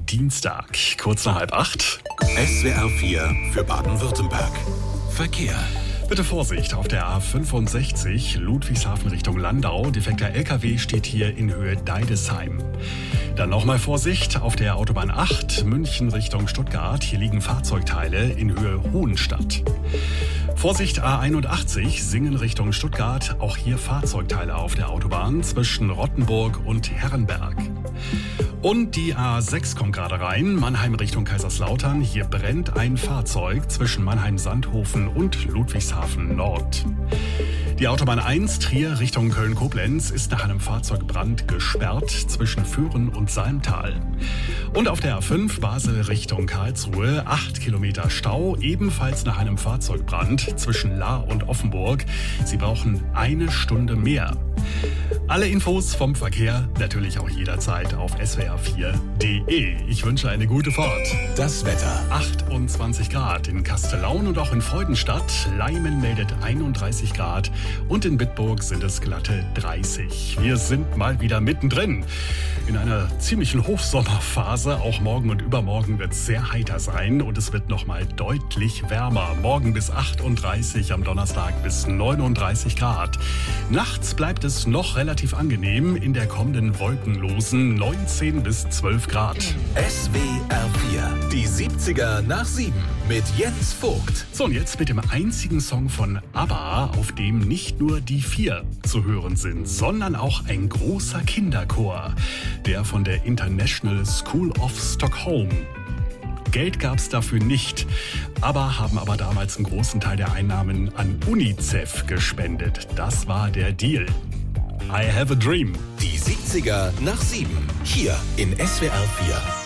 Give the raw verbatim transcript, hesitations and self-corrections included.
Dienstag, kurz nach halb acht. S W R vier für Baden-Württemberg. Verkehr. Bitte Vorsicht auf der A fünfundsechzig Ludwigshafen Richtung Landau. Defekter L K W steht hier in Höhe Deidesheim. Dann nochmal Vorsicht auf der Autobahn acht München Richtung Stuttgart. Hier liegen Fahrzeugteile in Höhe Hohenstadt. Vorsicht A einundachtzig Singen Richtung Stuttgart. Auch hier Fahrzeugteile auf der Autobahn zwischen Rottenburg und Herrenberg. Und die A sechs kommt gerade rein, Mannheim Richtung Kaiserslautern. Hier brennt ein Fahrzeug zwischen Mannheim-Sandhofen und Ludwigshafen Nord. Die Autobahn eins Trier Richtung Köln-Koblenz ist nach einem Fahrzeugbrand gesperrt zwischen Föhren und Salmtal. Und auf der A fünf Basel Richtung Karlsruhe acht Kilometer Stau, ebenfalls nach einem Fahrzeugbrand zwischen Lahr und Offenburg. Sie brauchen eine Stunde mehr. Alle Infos vom Verkehr natürlich auch jederzeit auf S W R vier punkt de. Ich wünsche eine gute Fahrt. Das Wetter. achtundzwanzig Grad in Kastellaun und auch in Freudenstadt. Leimen meldet einunddreißig Grad und in Bitburg sind es glatte dreißig. Wir sind mal wieder mittendrin in einer ziemlichen Hochsommerphase. Auch morgen und übermorgen wird es sehr heiter sein und es wird noch mal deutlich wärmer. Morgen bis achtunddreißig, am Donnerstag bis neununddreißig Grad. Nachts bleibt es noch relativ angenehm in der kommenden wolkenlosen neunzehn bis zwölf Grad. S W R vier, die siebziger nach sieben mit Jens Vogt. So, und jetzt mit dem einzigen Song von ABBA, auf dem nicht nur die vier zu hören sind, sondern auch ein großer Kinderchor, der von der International School of Stockholm. Geld gab's dafür nicht, ABBA haben aber damals einen großen Teil der Einnahmen an UNICEF gespendet. Das war der Deal. I have a dream. Die siebziger nach sieben, hier in S W R vier.